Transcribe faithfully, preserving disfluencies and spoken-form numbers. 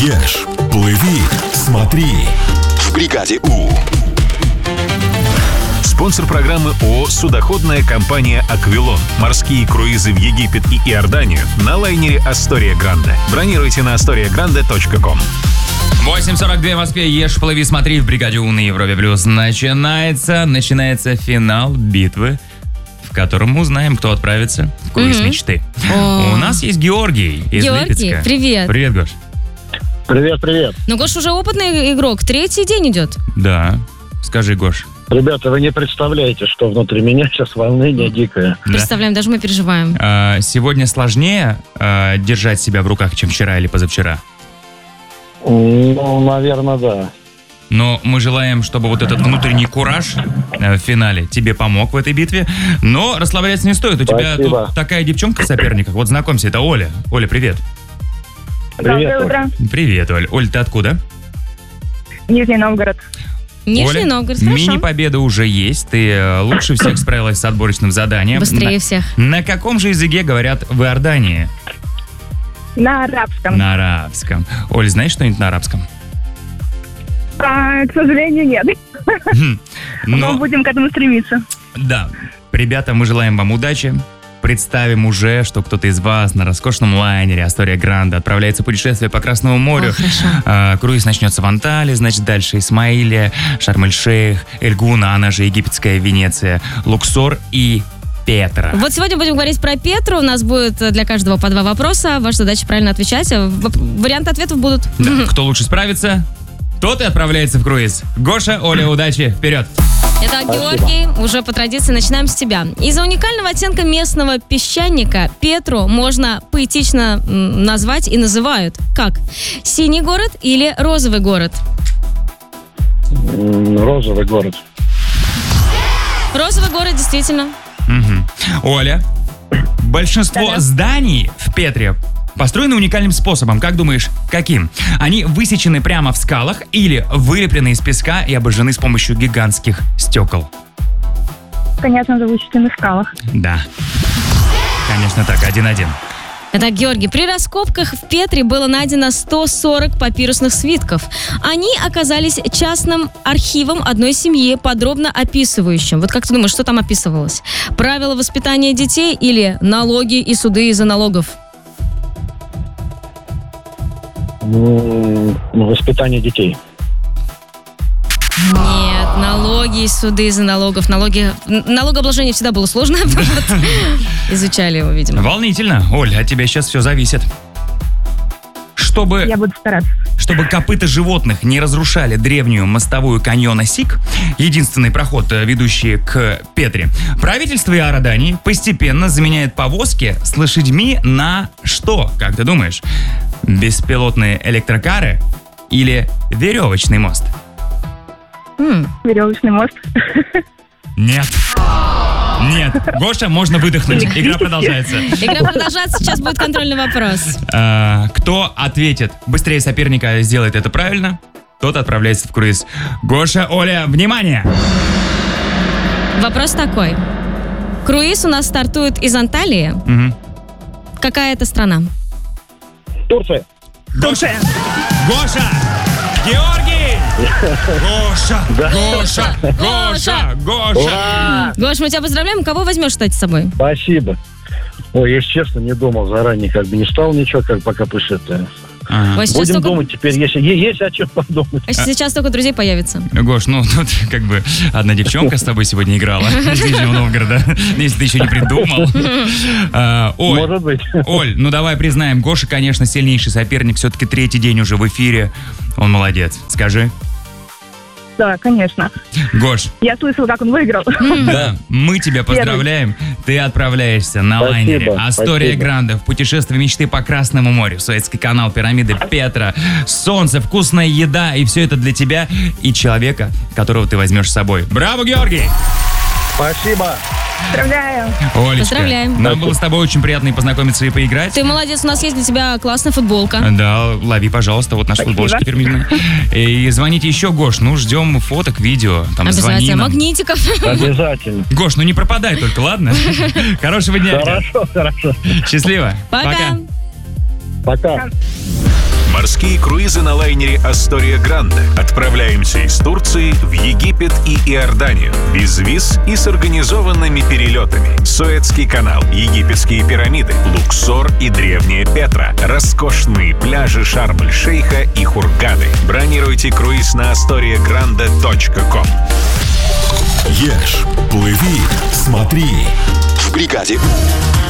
Ешь, плыви, смотри. В бригаде У. Спонсор программы ООО «Судоходная компания «Аквилон». Морские круизы в Египет и Иорданию на лайнере «Астория Гранде». Бронируйте на астория гранде точка ком. восемь сорок два в Москве. Ешь, плыви, смотри. В бригаде У на Европе Плюс начинается, начинается финал битвы, в котором мы узнаем, кто отправится в круиз mm-hmm. мечты. Oh. У нас есть Георгий из Георгий, Липецка. Привет. Привет, Гош. Привет, привет. Ну, Гош уже опытный игрок. Третий день идет. Да. Скажи, Гош. Ребята, вы не представляете, что внутри меня сейчас волнение дикое. Да. Представляем, даже мы переживаем. А, сегодня сложнее а, держать себя в руках, чем вчера или позавчера? Ну, наверное, да. Но мы желаем, чтобы вот этот внутренний кураж в финале тебе помог в этой битве. Но расслабляться не стоит. У тебя Спасибо. тут такая девчонка в соперниках. Вот знакомься, это Оля. Оля, привет. Привет. Доброе утро. Привет, Оль. Оль, ты откуда? Нижний Новгород. Нижний Оля, Новгород, хорошо. мини-победа уже есть. Ты лучше всех справилась с отборочным заданием. Быстрее на, всех. На каком же языке говорят в Иордании? На арабском. На арабском. Оль, знаешь что-нибудь на арабском? А, к сожалению, нет. Но Но, будем к этому стремиться. да, ребята, мы желаем вам удачи. Представим уже, что кто-то из вас на роскошном лайнере «Астория Гранде» отправляется в путешествие по Красному морю. О, хорошо. А, круиз начнется в Анталии, значит, дальше Исмаилия, Шарм-эль-Шейх, Эльгуна, она же египетская Венеция, Луксор и Петра. Вот сегодня будем говорить про Петру. У нас будет для каждого по два вопроса. Ваша задача правильно отвечать. В- Варианты ответов будут. Да, кто лучше справится, тот и отправляется в круиз. Гоша, Оля, удачи, вперед! Итак, Георгий, уже по традиции начинаем с тебя. Из-за уникального оттенка местного песчаника Петру можно поэтично м, назвать и называют как? Синий город или розовый город? М, Розовый город. Розовый город, действительно. Мгм. Оля, большинство зданий в Петре построены уникальным способом. Как думаешь, каким? Они высечены прямо в скалах или вылеплены из песка и обожжены с помощью гигантских стекол? Конечно же, вычислим в скалах. Да. Конечно так, один-один. Итак, Георгий, при раскопках в Петре было найдено сто сорок папирусных свитков. Они оказались частным архивом одной семьи, подробно описывающим. Вот как ты думаешь, что там описывалось? Правила воспитания детей или налоги и суды из-за налогов? М, Воспитание детей. Нет, налоги и суды из-за налогов. Налоги... н- Налогообложение всегда было сложно. Вот. Изучали его, видимо. Волнительно. Оль, от тебя сейчас все зависит. Чтобы, Я буду стараться. чтобы копыта животных не разрушали древнюю мостовую каньона Сик, единственный проход, э, ведущий к Петре, правительство Иордании постепенно заменяет повозки с лошадьми на что, как ты думаешь? Беспилотные электрокары или веревочный мост? М, Веревочный мост. Нет. Нет. Гоша, можно выдохнуть. Игра продолжается. Игра продолжается, сейчас будет контрольный вопрос. А, кто ответит быстрее соперника, сделает это правильно, тот отправляется в круиз. Гоша, Оля, внимание! Вопрос такой. Круиз у нас стартует из Анталии. Мгм. Какая это страна? Турция. Гоша! Гоша! Георгий! Гоша! Гоша! Гоша! Гоша! Ура! Гош, мы тебя поздравляем. Кого возьмешь, кстати, с собой? Спасибо. Ой, если честно, не думал заранее, как бы не стал ничего, как пока путешествие. Ага. Ой, сейчас Будем только- думать теперь, если е- есть о чем подумать. А сейчас только друзей появится. Гош, ну тут как бы одна девчонка с тобой сегодня играла из Нижнего Новгорода, если ты еще не придумал. А, Оль, Может быть. Оль, ну давай признаем, Гоша, конечно, сильнейший соперник, все-таки третий день уже в эфире. Он молодец. Скажи. Да, конечно. Гош, Я слышала, как он выиграл. да, мы тебя поздравляем. Ты отправляешься на Спасибо, лайнере «Астория спасибо. Гранде» в путешествие мечты по Красному морю. Суэцкий канал, пирамиды Петра, солнце, вкусная еда. И все это для тебя и человека, которого ты возьмешь с собой. Браво, Георгий! Спасибо. Поздравляю. Олечка, Поздравляем. нам было с тобой очень приятно и познакомиться, и поиграть. Ты молодец, у нас есть для тебя классная футболка. Да, лови, пожалуйста, вот наши Спасибо. футболочки фирменные. И звоните еще, Гош, ну ждем фоток, видео, там звони Обязательно. нам. Магнитиков. Обязательно. Гош, ну не пропадай только, ладно? Хорошего дня тебе. Хорошо, хорошо. Счастливо. Пока. Пока. Морские круизы на лайнере «Астория Гранде». Отправляемся из Турции в Египет и Иорданию. Без виз и с организованными перелетами. Суэцкий канал, египетские пирамиды, Луксор и древняя Петра. Роскошные пляжи Шарм-эль-Шейха и Хургады. Бронируйте круиз на астория гранде точка ком. Ешь, плыви, смотри. В бригаде У.